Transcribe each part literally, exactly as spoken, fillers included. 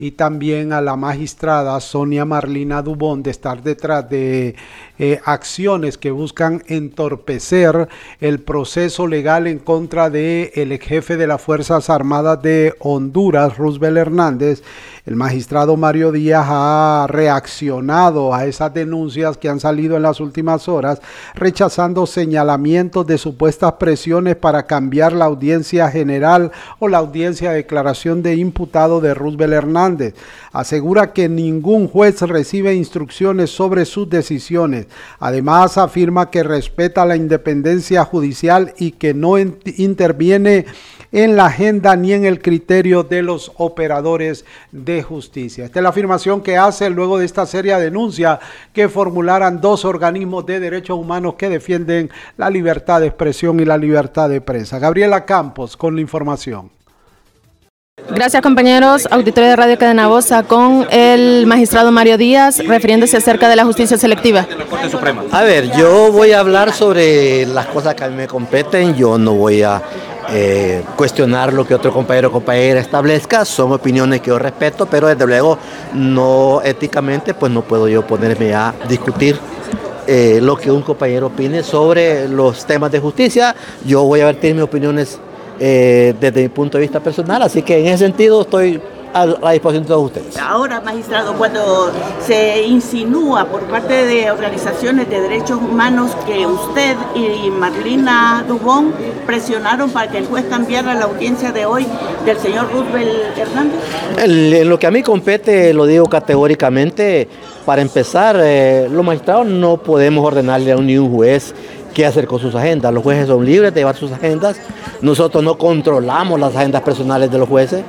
y también a la magistrada Sonia Marlina Dubón de estar detrás de eh, acciones que buscan entorpecer el proceso legal en contra de el jefe de las Fuerzas Armadas de Honduras, Roosevelt Hernández. El magistrado Mario Díaz ha reaccionado a esas denuncias que han salido en las últimas horas, rechazando señalamientos de supuestas presiones para cambiar la audiencia general o la audiencia de declaración de imputado de Roosevelt Hernández. Asegura que ningún juez recibe instrucciones sobre sus decisiones. Además, afirma que respeta la independencia judicial y que no interviene en la agenda ni en el criterio de los operadores de justicia. Esta es la afirmación que hace luego de esta seria denuncia que formularan dos organismos de derechos humanos que defienden la libertad de expresión y la libertad de prensa. Gabriela Campos con la información. Gracias, compañeros. Auditorio de Radio Cadena Voz con el magistrado Mario Díaz, refiriéndose acerca de la justicia selectiva. A ver, yo voy a hablar sobre las cosas que a mí me competen. Yo no voy a eh, cuestionar lo que otro compañero o compañera establezca. Son opiniones que yo respeto, pero desde luego no éticamente, pues no puedo yo ponerme a discutir eh, lo que un compañero opine sobre los temas de justicia. Yo voy a vertir mis opiniones Eh, desde mi punto de vista personal, así que en ese sentido estoy a la disposición de todos ustedes. Ahora, magistrado, cuando se insinúa por parte de organizaciones de derechos humanos que usted y Marlina Dubón presionaron para que el juez cambiara la audiencia de hoy del señor Roosevelt Hernández. El, en lo que a mí compete, lo digo categóricamente, para empezar, eh, los magistrados no podemos ordenarle a ni un juez qué hacer con sus agendas. Los jueces son libres de llevar sus agendas. Nosotros no controlamos las agendas personales de los jueces.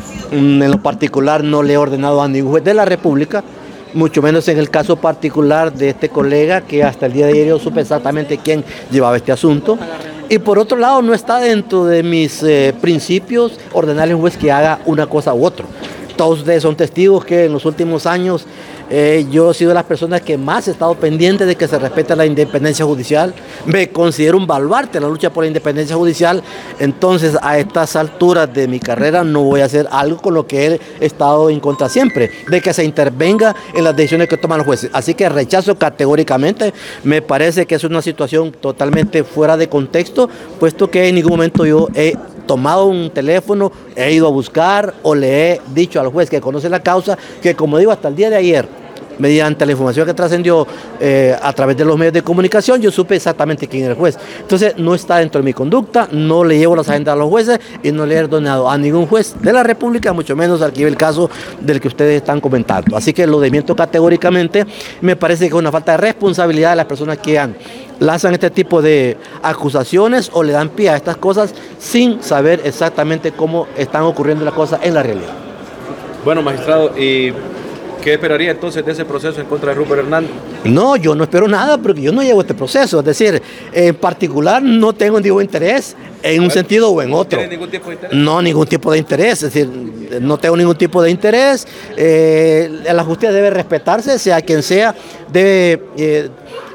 En lo particular no le he ordenado a ningún juez de la República, mucho menos en el caso particular de este colega, que hasta el día de ayer yo supe exactamente quién llevaba este asunto. Y por otro lado, no está dentro de mis eh, principios ordenarle a un juez que haga una cosa u otra. Todos ustedes son testigos que en los últimos años Eh, yo he sido de las personas que más he estado pendiente de que se respete la independencia judicial. Me considero un baluarte en la lucha por la independencia judicial. Entonces, a estas alturas de mi carrera no voy a hacer algo con lo que he estado en contra siempre, de que se intervenga en las decisiones que toman los jueces. Así que rechazo categóricamente. Me parece que es una situación totalmente fuera de contexto, puesto que en ningún momento yo he tomado un teléfono, he ido a buscar o le he dicho al juez que conoce la causa, que como digo, hasta el día de ayer, mediante la información que trascendió eh, a través de los medios de comunicación, yo supe exactamente quién era el juez. Entonces no está dentro de mi conducta, no le llevo las agendas a los jueces y no le he ordenado a ningún juez de la República, mucho menos al que el caso del que ustedes están comentando. Así que lo desmiento categóricamente. Me parece que es una falta de responsabilidad de las personas que han lanzan este tipo de acusaciones o le dan pie a estas cosas sin saber exactamente cómo están ocurriendo las cosas en la realidad. Bueno, magistrado, ¿y qué esperaría entonces de ese proceso en contra de Roosevelt Hernández? No, yo no espero nada porque yo no llevo este proceso. Es decir, en particular no tengo ningún interés en un sentido o en otro. ¿No tiene ningún tipo de interés? No, ningún tipo de interés. Es decir, no tengo ningún tipo de interés. Eh, la justicia debe respetarse, sea quien sea, debe Eh,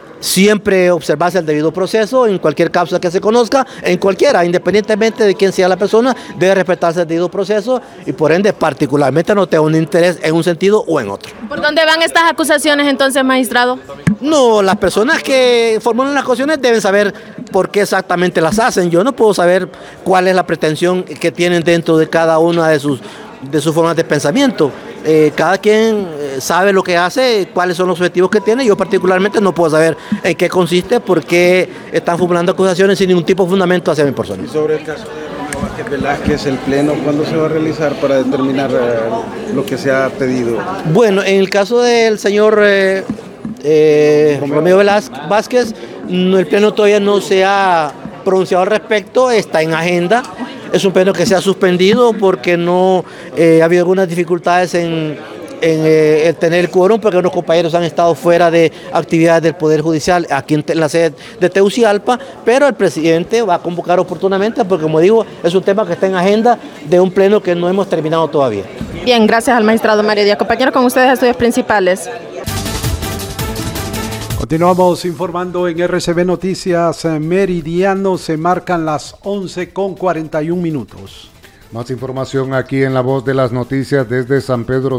siempre observarse el debido proceso en cualquier causa que se conozca, en cualquiera, independientemente de quién sea la persona, debe respetarse el debido proceso y por ende particularmente no tengo un interés en un sentido o en otro. ¿Por dónde van estas acusaciones entonces, magistrado? No, las personas que formulan las acusaciones deben saber por qué exactamente las hacen. Yo no puedo saber cuál es la pretensión que tienen dentro de cada una de sus de sus formas de pensamiento. Eh, cada quien sabe lo que hace, cuáles son los objetivos que tiene. Yo particularmente no puedo saber en qué consiste, por qué están formulando acusaciones sin ningún tipo de fundamento hacia mi persona. Y sobre el caso de Vázquez Velázquez, el pleno, ¿cuándo se va a realizar para determinar eh, lo que se ha pedido? Bueno, en el caso del señor eh, eh, Romeo Vázquez, el pleno todavía no se ha pronunciado al respecto, está en agenda. Es un pleno que se ha suspendido porque no eh, ha habido algunas dificultades en, en eh, el tener el quórum, porque unos compañeros han estado fuera de actividades del Poder Judicial aquí en la sede de Tegucigalpa, pero el presidente va a convocar oportunamente porque, como digo, es un tema que está en agenda de un pleno que no hemos terminado todavía. Bien, gracias al magistrado Mario Díaz. Compañeros, con ustedes estudios principales. Continuamos informando en R C B Noticias Meridiano. Se marcan las once con cuarenta y un minutos. Más información aquí en La Voz de las Noticias desde San Pedro